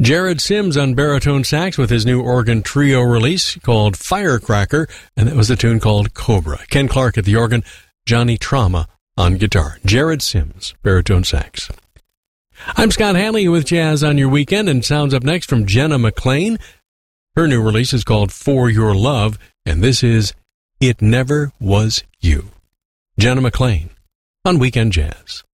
Jared Sims on baritone sax with his new organ trio release called Firecracker, and that was a tune called Cobra. Ken Clark at the organ, Johnny Trauma on guitar. Jared Sims, baritone sax. I'm Scott Hanley with Jazz on Your Weekend, and sounds up next from Jenna McLean. Her new release is called For Your Love, and this is It Never Was You. Jenna McLean on Weekend Jazz.